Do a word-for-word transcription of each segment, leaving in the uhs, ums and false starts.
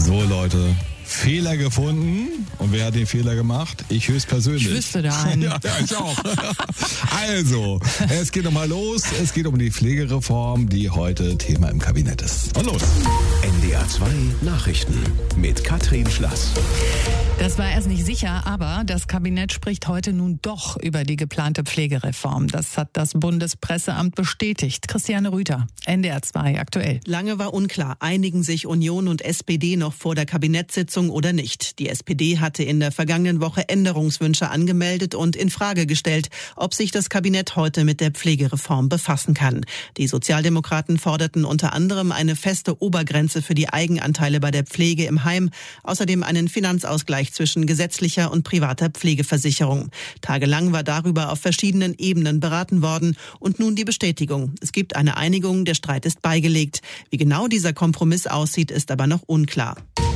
So Leute, Fehler gefunden. Und wer hat den Fehler gemacht? Ich höchstpersönlich. Ich wüsste da einen. Ja, ja, ich auch. Also, es geht nochmal los. Es geht um die Pflegereform, die heute Thema im Kabinett ist. Und los. N D R zwei Nachrichten mit Katrin Schlass. Das war erst nicht sicher, aber das Kabinett spricht heute nun doch über die geplante Pflegereform. Das hat das Bundespresseamt bestätigt. Christiane Rüther, N D R zwei aktuell. Lange war unklar, einigen sich Union und S P D noch vor der Kabinettssitzung oder nicht. Die S P D hatte in der vergangenen Woche Änderungswünsche angemeldet und in Frage gestellt, ob sich das Kabinett heute mit der Pflegereform befassen kann. Die Sozialdemokraten forderten unter anderem eine feste Obergrenze für die Eigenanteile bei der Pflege im Heim, außerdem einen Finanzausgleich zwischen gesetzlicher und privater Pflegeversicherung. Tagelang war darüber auf verschiedenen Ebenen beraten worden und nun die Bestätigung. Es gibt eine Einigung, der Streit ist beigelegt. Wie genau dieser Kompromiss aussieht, ist aber noch unklar.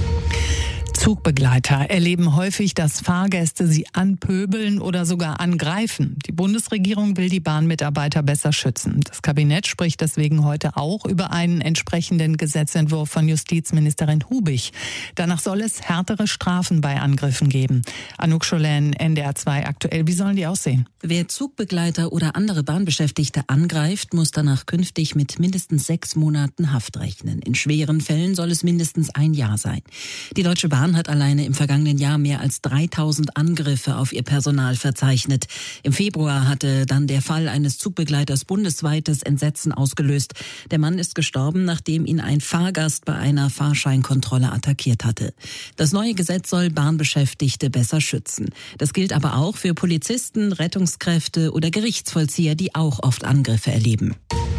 Zugbegleiter erleben häufig, dass Fahrgäste sie anpöbeln oder sogar angreifen. Die Bundesregierung will die Bahnmitarbeiter besser schützen. Das Kabinett spricht deswegen heute auch über einen entsprechenden Gesetzentwurf von Justizministerin Hubig. Danach soll es härtere Strafen bei Angriffen geben. Anouk Scholen, N D R zwei aktuell. Wie sollen die aussehen? Wer Zugbegleiter oder andere Bahnbeschäftigte angreift, muss danach künftig mit mindestens sechs Monaten Haft rechnen. In schweren Fällen soll es mindestens ein Jahr sein. Die Deutsche Bahn hat alleine im vergangenen Jahr mehr als dreitausend Angriffe auf ihr Personal verzeichnet. Im Februar hatte dann der Fall eines Zugbegleiters bundesweites Entsetzen ausgelöst. Der Mann ist gestorben, nachdem ihn ein Fahrgast bei einer Fahrscheinkontrolle attackiert hatte. Das neue Gesetz soll Bahnbeschäftigte besser schützen. Das gilt aber auch für Polizisten, Rettungskräfte oder Gerichtsvollzieher, die auch oft Angriffe erleben.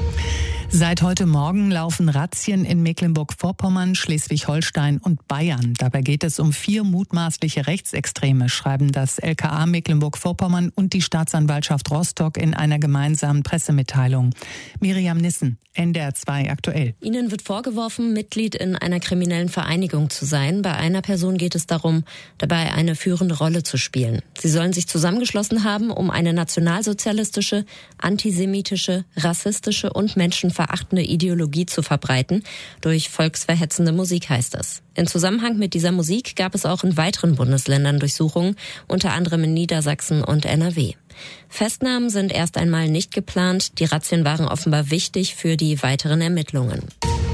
Seit heute Morgen laufen Razzien in Mecklenburg-Vorpommern, Schleswig-Holstein und Bayern. Dabei geht es um vier mutmaßliche Rechtsextreme, schreiben das L K A Mecklenburg-Vorpommern und die Staatsanwaltschaft Rostock in einer gemeinsamen Pressemitteilung. Miriam Nissen, N D R zwei aktuell. Ihnen wird vorgeworfen, Mitglied in einer kriminellen Vereinigung zu sein. Bei einer Person geht es darum, dabei eine führende Rolle zu spielen. Sie sollen sich zusammengeschlossen haben, um eine nationalsozialistische, antisemitische, rassistische und menschenverachtende Ideologie zu verbreiten. Durch volksverhetzende Musik heißt es. In Zusammenhang mit dieser Musik gab es auch in weiteren Bundesländern Durchsuchungen, unter anderem in Niedersachsen und N R W. Festnahmen sind erst einmal nicht geplant. Die Razzien waren offenbar wichtig für die weiteren Ermittlungen.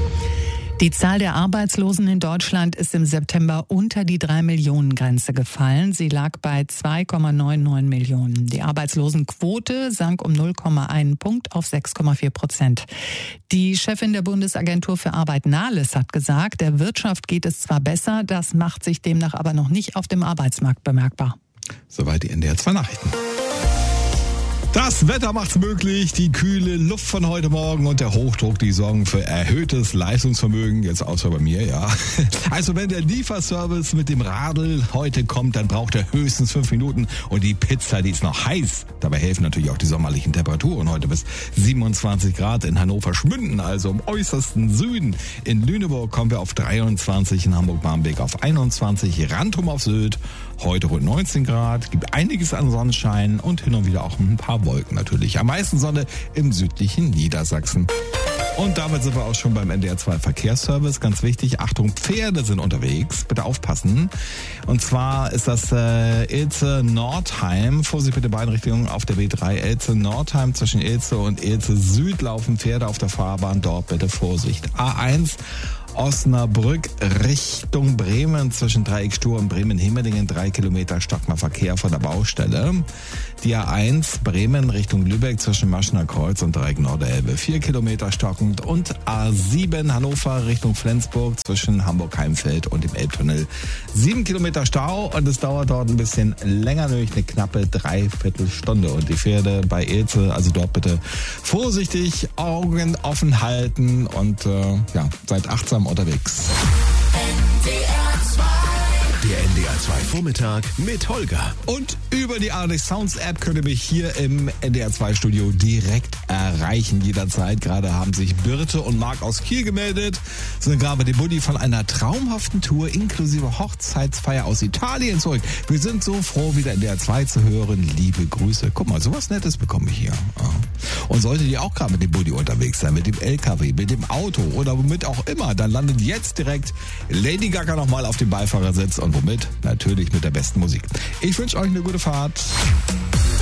Die Zahl der Arbeitslosen in Deutschland ist im September unter die drei Millionen Grenze gefallen. Sie lag bei zwei Komma neunundneunzig Millionen. Die Arbeitslosenquote sank um null Komma eins Punkt auf sechs Komma vier Prozent. Die Chefin der Bundesagentur für Arbeit Nahles hat gesagt, der Wirtschaft geht es zwar besser, das macht sich demnach aber noch nicht auf dem Arbeitsmarkt bemerkbar. Soweit die N D R zwei Nachrichten. Das Wetter macht's möglich, die kühle Luft von heute Morgen und der Hochdruck, die sorgen für erhöhtes Leistungsvermögen, jetzt außer bei mir, ja. Also wenn der Lieferservice mit dem Radl heute kommt, dann braucht er höchstens fünf Minuten und die Pizza, die ist noch heiß. Dabei helfen natürlich auch die sommerlichen Temperaturen heute bis siebenundzwanzig Grad in Hannover Schmünden, also im äußersten Süden. In Lüneburg kommen wir auf dreiundzwanzig, in Hamburg-Barmbek auf einundzwanzig, Rantum auf Sylt heute rund neunzehn Grad, gibt einiges an Sonnenschein und hin und wieder auch ein paar Wolken natürlich. Am meisten Sonne im südlichen Niedersachsen. Und damit sind wir auch schon beim N D R zwei Verkehrsservice. Ganz wichtig, Achtung, Pferde sind unterwegs. Bitte aufpassen. Und zwar ist das äh, Ilze-Nordheim. Vorsicht bitte beiden Richtungen auf der B drei. Ilze-Nordheim zwischen Ilze und Ilze Süd laufen Pferde auf der Fahrbahn. Dort bitte Vorsicht. A eins. Osnabrück Richtung Bremen zwischen Dreieckstur und Bremen-Himmelingen, drei Kilometer stockender Verkehr von der Baustelle. Die A eins Bremen Richtung Lübeck zwischen Maschener Kreuz und Dreieck Nordelbe, vier Kilometer stockend. Und A sieben Hannover Richtung Flensburg zwischen Hamburg-Heimfeld und dem Elbtunnel, sieben Kilometer Stau und es dauert dort ein bisschen länger, nämlich eine knappe Dreiviertelstunde. Und die Pferde bei Ilze, also dort bitte vorsichtig, Augen offen halten und äh, ja, seid achtsam unterwegs. N D R zwei Der N D R zwei Vormittag mit Holger. Und über die A R D Sounds App könnt ihr mich hier im N D R zwei Studio direkt erreichen, jederzeit. Gerade haben sich Birte und Marc aus Kiel gemeldet, sind gerade mit dem Buddy von einer traumhaften Tour inklusive Hochzeitsfeier aus Italien zurück. Wir sind so froh, wieder N D R zwei zu hören. Liebe Grüße. Guck mal, sowas Nettes bekomme ich hier. Und solltet ihr auch gerade mit dem Buddy unterwegs sein, mit dem L K W, mit dem Auto oder womit auch immer, dann landet jetzt direkt Lady Gaga nochmal auf dem Beifahrersitz und womit? Natürlich mit der besten Musik. Ich wünsche euch eine gute Fahrt.